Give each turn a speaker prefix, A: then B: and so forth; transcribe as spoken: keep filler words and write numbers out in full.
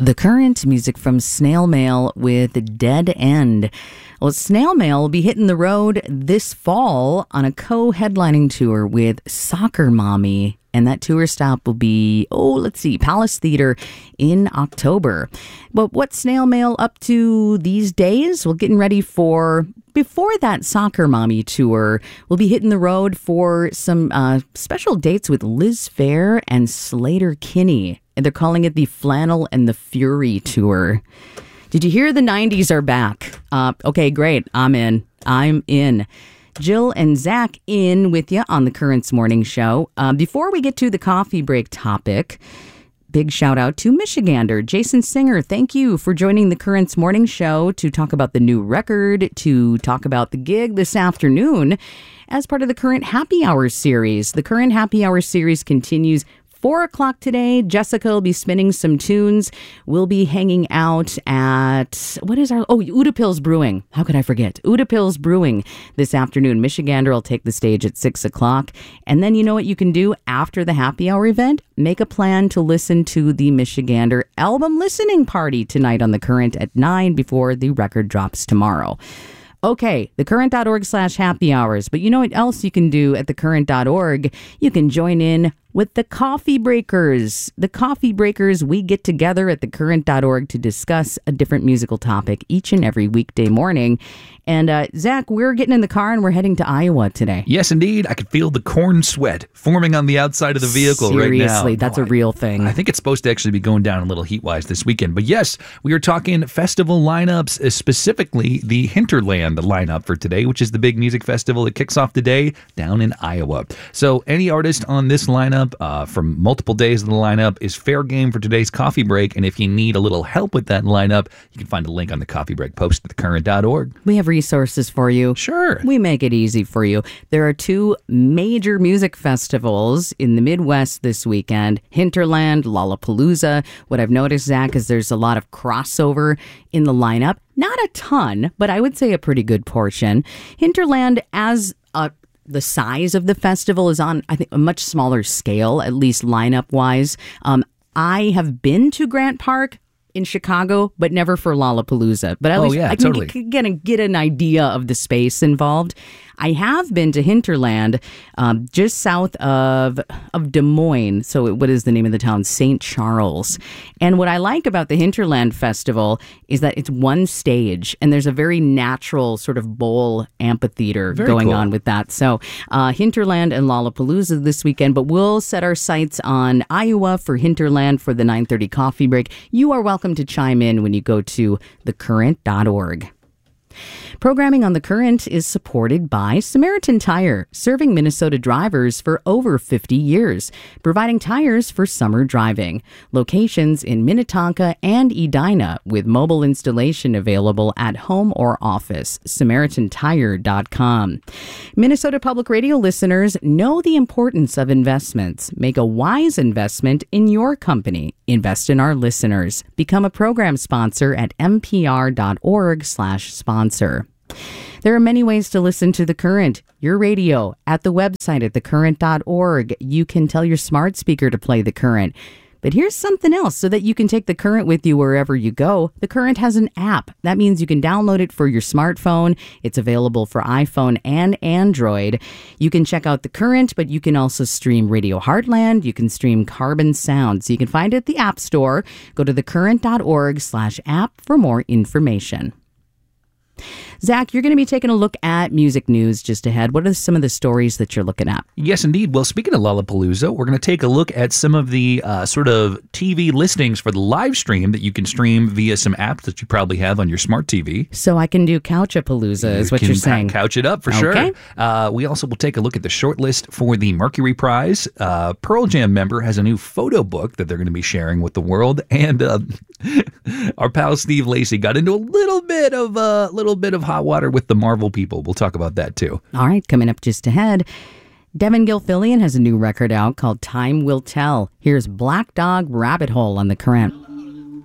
A: The Current, music from Snail Mail with Dead End. Well, Snail Mail will be hitting the road this fall on a co-headlining tour with Soccer Mommy. And that tour stop will be, oh, let's see, Palace Theater in October. But what's Snail Mail up to these days? Well, getting ready for, before that Soccer Mommy tour, we'll be hitting the road for some uh, special dates with Liz Phair and Slater Kinney. And they're calling it the Flannel and the Fury Tour. Did you hear the nineties are back? Uh, okay, great. I'm in. I'm in. Jill and Zach in with you on the Currents Morning Show. Uh, before we get to the coffee break topic, big shout out to Michigander, Jason Singer. Thank you for joining the Currents Morning Show to talk about the new record, to talk about the gig this afternoon as part of the Current Happy Hour series. The Current Happy Hour series continues Four o'clock today. Jessica will be spinning some tunes. We'll be hanging out at, what is our, oh, Udapills Brewing. How could I forget? Udapills Brewing this afternoon. Michigander will take the stage at six o'clock. And then you know what you can do after the happy hour event? Make a plan to listen to the Michigander album listening party tonight on The Current at nine before the record drops tomorrow. Okay, thecurrent.org slash happy hours. But you know what else you can do at thecurrent dot org? You can join in with the Coffee Breakers. The Coffee Breakers, we get together at thecurrent dot org to discuss a different musical topic each and every weekday morning. And uh, Zach, we're getting in the car and we're heading to Iowa today.
B: Yes, indeed. I could feel the corn sweat forming on the outside of the vehicle
A: Seriously,
B: right now.
A: Seriously, that's
B: oh,
A: a real thing.
B: I, I think it's supposed to actually be going down a little heat-wise this weekend. But yes, we are talking festival lineups, uh, specifically the Hinterland lineup for today, which is the big music festival that kicks off the day down in Iowa. So any artist on this lineup uh, from multiple days of the lineup is fair game for today's coffee break. And if you need a little help with that lineup, you can find a link on the coffee break post at thecurrent dot org.
A: We have resources for you.
B: Sure.
A: We make it easy for you. There are two major music festivals in the Midwest this weekend, Hinterland, Lollapalooza. What I've noticed, Zach, is there's a lot of crossover in the lineup. Not a ton, but I would say a pretty good portion. Hinterland, as a the size of the festival is on, I think, a much smaller scale, at least lineup-wise. Um, I have been to Grant Park in Chicago, but never for Lollapalooza. But at
B: oh,
A: least
B: yeah,
A: I can
B: totally.
A: get, get, get an idea of the space involved. I have been to Hinterland, um, just south of of Des Moines. So what is the name of the town? Saint Charles. And what I like about the Hinterland Festival is that it's one stage, and there's a very natural sort of bowl amphitheater
B: very
A: going
B: cool.
A: on with that. So uh, Hinterland and Lollapalooza this weekend, but we'll set our sights on Iowa for Hinterland for the nine thirty coffee break. You are welcome to chime in when you go to thecurrent dot org. Programming on The Current is supported by Samaritan Tire, serving Minnesota drivers for over fifty years, providing tires for summer driving. Locations in Minnetonka and Edina, with mobile installation available at home or office. Samaritan Tire dot com. Minnesota Public Radio listeners know the importance of investments. Make a wise investment in your company. Invest in our listeners. Become a program sponsor at m p r dot org slash sponsor. There are many ways to listen to The Current. Your radio, at the website at thecurrent dot org. You can tell your smart speaker to play The Current. But here's something else so that you can take The Current with you wherever you go. The Current has an app. That means you can download it for your smartphone. It's available for iPhone and Android. You can check out The Current, but you can also stream Radio Heartland. You can stream Carbon Sound. So you can find it at the App Store. Go to thecurrent dot org slash app for more information. Zach, you're going to be taking a look at music news just ahead. What are some of the stories that you're looking at?
B: Yes, indeed. Well, speaking of Lollapalooza, we're going to take a look at some of the uh, sort of T V listings for the live stream that you can stream via some apps that you probably have on your smart T V.
A: So I can do Couchapalooza is
B: you
A: what
B: can
A: you're saying.
B: Couch it up for
A: okay.
B: sure. Uh, we also will take a look at the short list for the Mercury Prize. Uh, Pearl Jam member has a new photo book that they're going to be sharing with the world. And uh, our pal Steve Lacy got into a little bit of a uh, little bit of hot water with the Marvel people. We'll talk about that too.
A: All right, coming up just ahead. Devin Gilfillian has a new record out called Time Will Tell. Here's Black Dog Rabbit Hole on The Current.